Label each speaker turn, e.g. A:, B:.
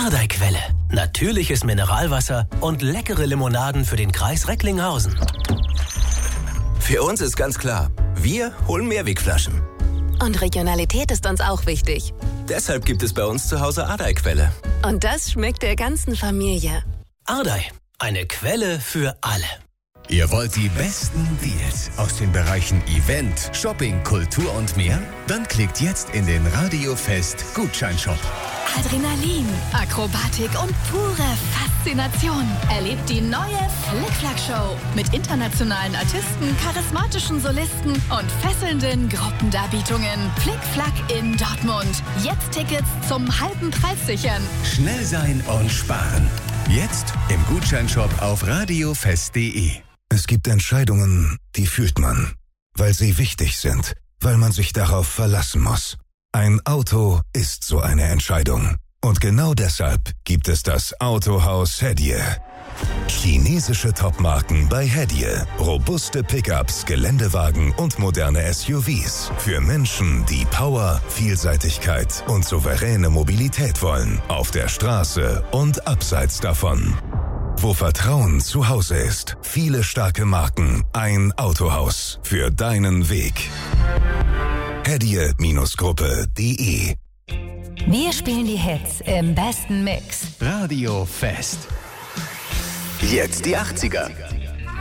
A: Ardei-Quelle. Natürliches Mineralwasser und leckere Limonaden für den Kreis Recklinghausen.
B: Für uns ist ganz klar, wir holen Mehrwegflaschen.
C: Und Regionalität ist uns auch wichtig.
B: Deshalb gibt es bei uns zu Hause Ardei-Quelle.
C: Und das schmeckt der ganzen Familie.
A: Ardei, eine Quelle für alle.
D: Ihr wollt die besten Deals aus den Bereichen Event, Shopping, Kultur und mehr? Dann klickt jetzt in den Radio-Fest Gutscheinshop.
E: Adrenalin, Akrobatik und pure Faszination. Erlebt die neue Flickflack-Show mit internationalen Artisten, charismatischen Solisten und fesselnden Gruppendarbietungen. Flickflack in Dortmund. Jetzt Tickets zum halben Preis sichern.
D: Schnell sein und sparen. Jetzt im Gutscheinshop auf radiofest.de.
F: Es gibt Entscheidungen, die fühlt man, weil sie wichtig sind, weil man sich darauf verlassen muss. Ein Auto ist so eine Entscheidung. Und genau deshalb gibt es das Autohaus Hediye. Chinesische Topmarken bei Hediye. Robuste Pickups, Geländewagen und moderne SUVs. Für Menschen, die Power, Vielseitigkeit und souveräne Mobilität wollen. Auf der Straße und abseits davon. Wo Vertrauen zu Hause ist. Viele starke Marken. Ein Autohaus für deinen Weg. Hediye-Gruppe.de.
G: Wir spielen die Hits im besten Mix.
D: Radio Fest. Jetzt die 80er.